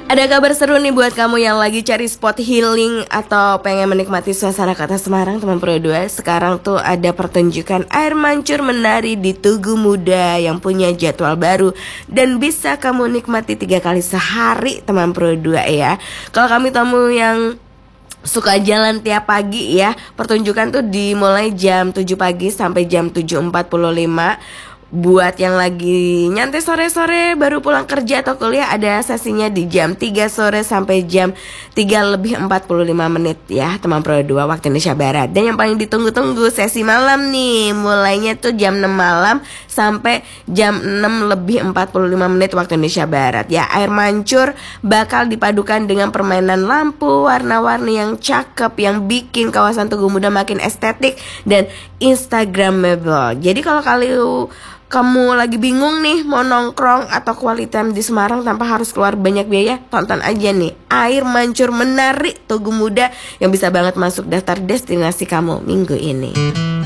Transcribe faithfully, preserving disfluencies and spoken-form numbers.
Ada kabar seru nih buat kamu yang lagi cari spot healing atau pengen menikmati suasana kota Semarang, teman Pro dua. Sekarang tuh ada pertunjukan air mancur menari di Tugu Muda yang punya jadwal baru dan bisa kamu nikmati tiga kali sehari, teman Pro dua ya. Kalau kami tamu yang suka jalan tiap pagi ya, pertunjukan tuh dimulai jam tujuh pagi sampai jam tujuh empat puluh lima. Buat yang lagi nyantai sore-sore baru pulang kerja atau kuliah, ada sesinya di jam tiga sore sampai jam tiga lebih empat puluh lima menit ya, teman Pro dua waktu Indonesia Barat. Dan yang paling ditunggu-tunggu sesi malam nih, mulainya tuh jam enam malam sampai jam enam lebih empat puluh lima menit waktu Indonesia Barat ya. Air mancur bakal dipadukan dengan permainan lampu warna-warni yang cakep yang bikin kawasan Tugu Muda makin estetik dan instagramable. Jadi kalau kalian kamu lagi bingung nih mau nongkrong atau quality time di Semarang tanpa harus keluar banyak biaya, tonton aja nih Air Mancur Menari Tugu Muda yang bisa banget masuk daftar destinasi kamu minggu ini.